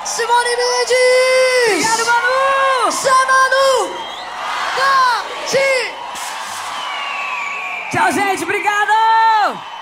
Simone Mendes! Obrigado, Manu! Manu! Tati! Tchau, gente, obrigado!